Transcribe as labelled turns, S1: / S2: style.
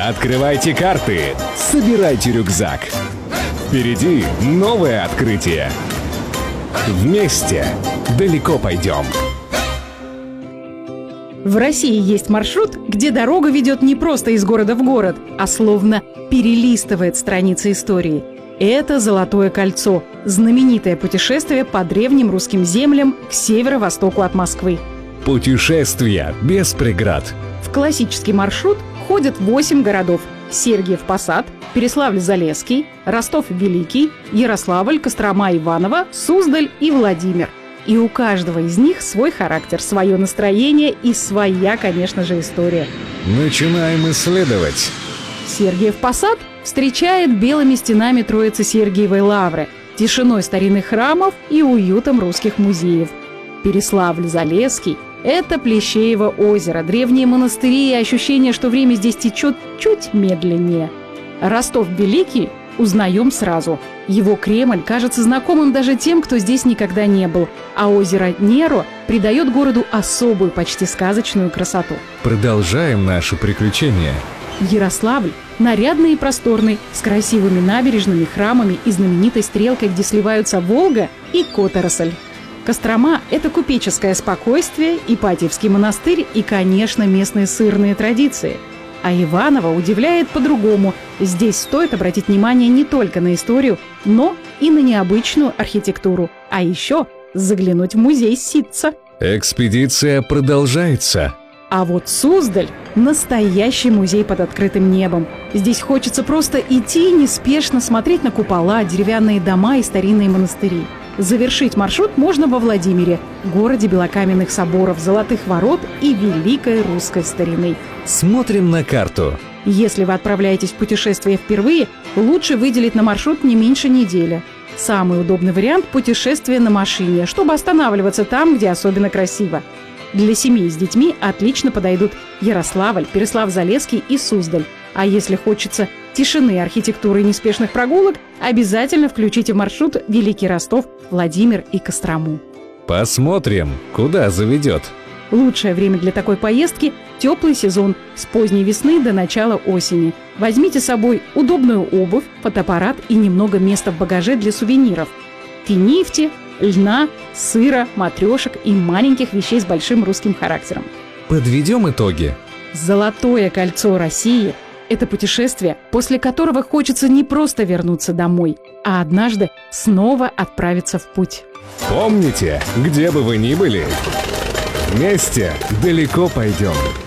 S1: Открывайте карты, собирайте рюкзак. Впереди новое открытие. Вместе далеко пойдем.
S2: В России есть маршрут, где дорога ведет не просто из города в город, а словно перелистывает страницы истории. Это Золотое кольцо – знаменитое путешествие по древним русским землям к северо-востоку от Москвы.
S1: Путешествия без преград.
S2: В классический маршрут входят 8 городов – Сергиев Посад, Переславль-Залесский, Ростов-Великий, Ярославль, Кострома, Иваново, Суздаль и Владимир. И у каждого из них свой характер, свое настроение и своя, конечно же, история.
S1: Начинаем исследовать.
S2: Сергиев Посад встречает белыми стенами Троицы Сергиевой Лавры, тишиной старинных храмов и уютом русских музеев. Переславль-Залесский – это Плещеево озеро, древние монастыри и ощущение, что время здесь течет чуть медленнее. Ростов-Великий узнаем сразу. Его Кремль кажется знакомым даже тем, кто здесь никогда не был, а озеро Неро придает городу особую, почти сказочную красоту.
S1: Продолжаем наши приключения.
S2: Ярославль нарядный и просторный, с красивыми набережными, храмами и знаменитой стрелкой, где сливаются Волга и Которосль. Кострома – это купеческое спокойствие, Ипатьевский монастырь и, конечно, местные сырные традиции. А Иваново удивляет по-другому. Здесь стоит обратить внимание не только на историю, но и на необычную архитектуру. А еще заглянуть в музей Ситца.
S1: Экспедиция продолжается.
S2: А вот Суздаль – настоящий музей под открытым небом. Здесь хочется просто идти неспешно, смотреть на купола, деревянные дома и старинные монастыри. Завершить маршрут можно во Владимире, городе белокаменных соборов, золотых ворот и великой русской старины.
S1: Смотрим на карту.
S2: Если вы отправляетесь в путешествие впервые, лучше выделить на маршрут не меньше недели. Самый удобный вариант – путешествие на машине, чтобы останавливаться там, где особенно красиво. Для семей с детьми отлично подойдут Ярославль, Переславль-Залесский и Суздаль. А если хочется тишины, архитектуры и неспешных прогулок, обязательно включите в маршрут Великий Ростов, Владимир и Кострому.
S1: Посмотрим, куда заведет.
S2: Лучшее время для такой поездки – теплый сезон, с поздней весны до начала осени. Возьмите с собой удобную обувь, фотоаппарат и немного места в багаже для сувениров. Финифти, льна, сыра, матрешек и маленьких вещей с большим русским характером.
S1: Подведем итоги.
S2: Золотое кольцо России – это путешествие, после которого хочется не просто вернуться домой, а однажды снова отправиться в путь.
S1: Помните, где бы вы ни были, вместе далеко пойдем.